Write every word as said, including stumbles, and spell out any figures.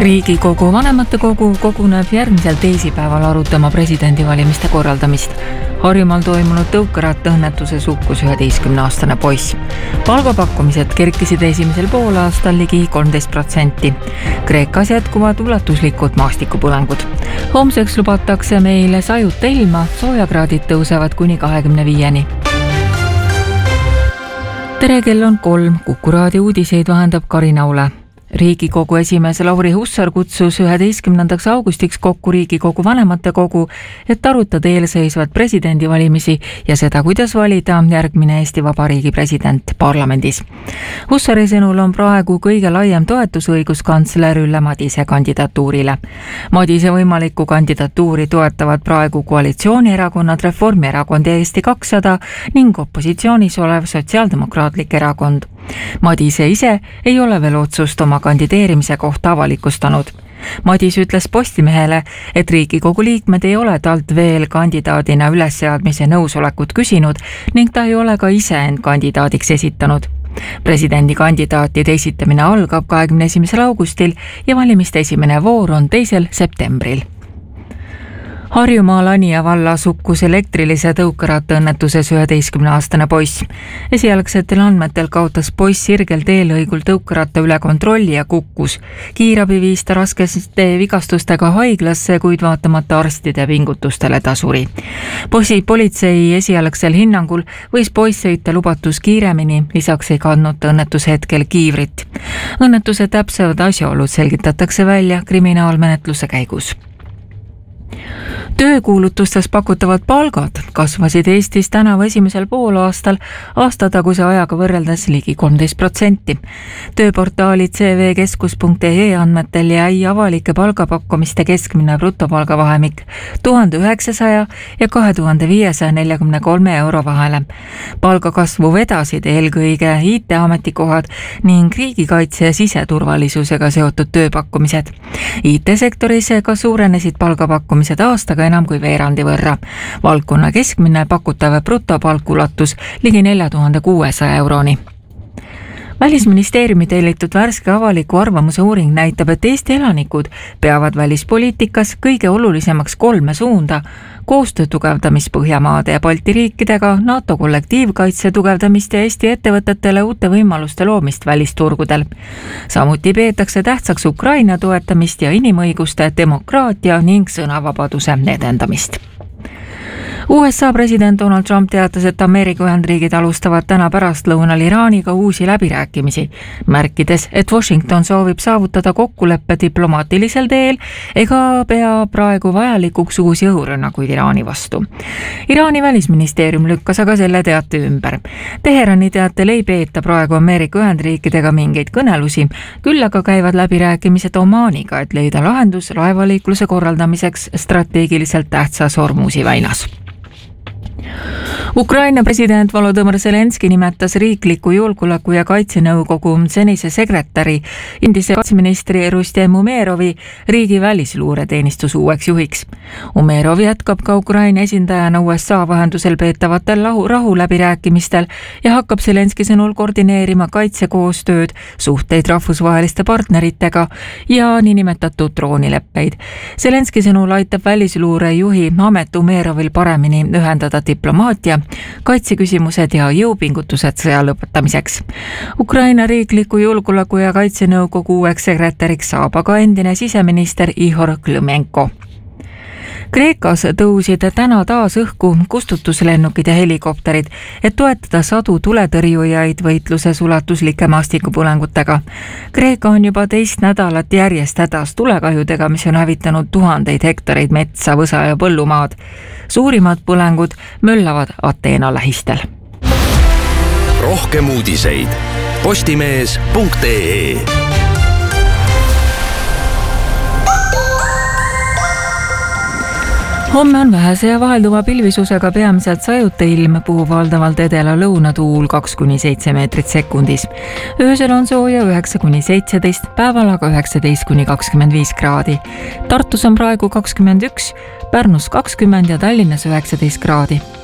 Riigikogu vanematekogu koguneb järgmisel teisipäeval arutama presidendivalimiste korraldamist. Harjumaal toimunud tõukerattaõnnetuses hukkus üheteistkümneaastane poiss. Palgapakkumised kerkisid esimesel poolaastal ligi kolmteist protsenti. Kreekas jätkuvad ulatuslikud maastikupõlengud. Homseks lubatakse meile sajuta ilma, soojakraadid tõusevad kuni kahekümne viieni. Tere, kell on kolm, Kuku raadio uudiseid vahendab Karina Ule. Riigikogu esimees Lauri Hussar kutsus üheteistkümnendaks augustiks kokku Riigikogu vanematekogu, et arutada eelseisvat presidendivalimisi ja seda, kuidas valida järgmine Eesti Vabariigi president parlamendis. Hussari sõnul on praegu kõige laiem toetusõigus kantsler Ülle Madise kandidatuurile. Madise võimalikku kandidatuuri toetavad praegu koalitsioonierakonnad Reformierakond ja Eesti kakssada ning opositsioonis olev Sotsiaaldemokraatlik erakond. Madise ise ei ole veel otsust oma kandideerimise kohta avalikustanud. Madis ütles Postimehele, et Riigikogu liikmed ei ole talt veel kandidaadina ülesseadmise nõusolekut küsinud ning ta ei ole ka ise end kandidaadiks esitanud. Presidendi kandidaatide esitamine algab kahekümne esimesel augustil ja valimiste esimene voor on teisel septembril. Harjumaal Anija vallas hukkus elektrilise tõukerattaõnnetuses üheteistkümneaastane poiss. Esialgsetel andmetel kaotas poiss sirgel teelõigul tõukeratta üle kontrolli ja kukkus. Kiirabi viis ta raskeste vigastustega haiglasse, kuid vaatamata arstide pingutustele ta suri. Poisi politsei esialgsel hinnangul võis poiss sõita lubatus kiiremini, lisaks ei kandnud ta õnnetuse hetkel kiivrit. Õnnetuse täpsed asjaolud selgitatakse välja kriminaalmenetluse käigus. Töökuulutustes pakutavad palgad kasvasid Eestis tänavu esimesel poolaastal aastataguse ajaga võrreldes ligi kolmteist protsenti. Tööportaali C V keskus punkt E andmetel jäi avalike palgapakkumiste keskmine brutopalgavahemik tuhande üheksasaja ja kahe tuhande viiesaja neljakümne kolme euro vahele. Palgakasvu vedasid eelkõige I T-ametikohad ning riigikaitse ja siseturvalisusega seotud tööpakkumised. I T-sektoris ka suurenesid palgapakkumised aastaga enam kui veerandi võrra. Valdkonna keskmine pakutav brutopalk ulatus ligi nelja tuhande kuuesaja euroni. Välisministeeriumi tellitud värske avaliku arvamuse uuring näitab, et Eesti elanikud peavad välispoliitikas kõige olulisemaks kolme suunda: koostöö tugevdamist Põhjamaade ja Balti riikidega, NATO kollektiivkaitse tugevdamist ja Eesti ettevõtetele uute võimaluste loomist välisturgudel. Samuti peetakse tähtsaks Ukraina toetamist ja inimõiguste, demokraatia ning sõnavabaduse edendamist. U S A president Donald Trump teatas, et Ameerika Ühendriigid alustavad täna pärastlõunal Iraaniga uusi läbirääkimisi, märkides, et Washington soovib saavutada kokkuleppe diplomaatilisel teel ega pea praegu vajalikuks uusi õhurünnakuid Iraani vastu. Iraani välisministeerium lükkas aga selle teate ümber. Teherani teatel ei peeta praegu Ameerika Ühendriikidega mingeid kõnelusi, küll aga käivad läbirääkimised Omaaniga, et leida lahendus laevaliikluse korraldamiseks strateegiliselt tähtsas Hormuzi väinas. Ukraina president Volodõmõr Zelenski nimetas riikliku julgeoleku ja kaitsenõukogu senise sekretäri, endise kaitseministri Rustem Umerovi riigi välisluureteenistuse uueks juhiks. Umerov jätkab ka Ukraina esindajana U S A vahendusel peetavatel rahu, rahuläbirääkimistel ja hakkab Zelenski sõnul koordineerima kaitsekoostööd, suhteid rahvusvaheliste partneritega ja niinimetatud droonileppeid. Zelenski sõnul aitab välisluure juhi amet Umerovil paremini ühendada diplomaatia, kaitseküsimused ja jõupingutused sõja lõpetamiseks. Ukraina riikliku julgeoleku ja kaitsenõukogu uueks sekretäriks saab aga endine siseminister Ihor Klõmenko. Kreekas tõusid täna taas õhku kustutuslennukid ja helikopterid, et toetada sadu tuletõrjujaid võitluses ulatuslike maastikupõlengutega. Kreeka on juba teist nädalat järjest hädas tulekahjudega, mis on hävitanud tuhandeid hektareid metsa, võsa ja põllumaad. Suurimad põlengud möllavad Ateena lähistel. Rohkem uudiseid postimees punkt ee. Homme on vähese ja vahelduva pilvisusega peamiselt sajuta ilm, puhub valdavalt edela lõunatuul kaks kuni seitse meetrit sekundis. Öösel on sooja üheksa kuni seitseteist, päeval aga üheksateist kuni kakskümmend viis kraadi. Tartus on praegu kakskümmend üks, Pärnus kakskümmend ja Tallinnas üheksateist kraadi.